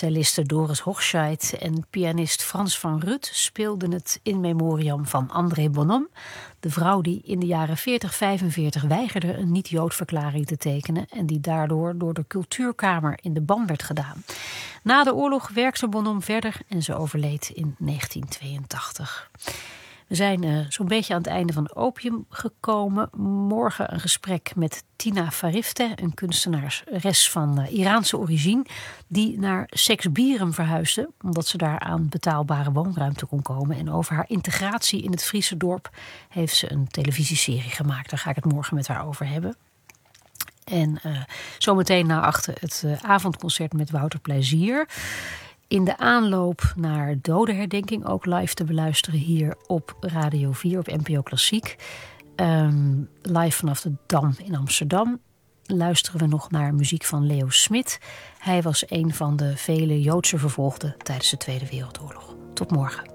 celliste Doris Hochscheid en pianist Frans van Rut speelden het in memoriam van André Bonhomme, de vrouw die in de jaren 40-45 weigerde een niet-Jood-verklaring te tekenen en die daardoor door de Cultuurkamer in de ban werd gedaan. Na de oorlog werkte Bonhomme verder en ze overleed in 1982. We zijn zo'n beetje aan het einde van Opium gekomen. Morgen een gesprek met Tina Farifte, een kunstenares van Iraanse origine, die naar Seksbierum verhuisde, omdat ze daar aan betaalbare woonruimte kon komen. En over haar integratie in het Friese dorp heeft ze een televisieserie gemaakt. Daar ga ik het morgen met haar over hebben. En zometeen na achter het avondconcert met Wouter Plezier. In de aanloop naar dodenherdenking ook live te beluisteren hier op Radio 4 op NPO Klassiek. Live vanaf de Dam in Amsterdam luisteren we nog naar muziek van Leo Smit. Hij was een van de vele Joodse vervolgden tijdens de Tweede Wereldoorlog. Tot morgen.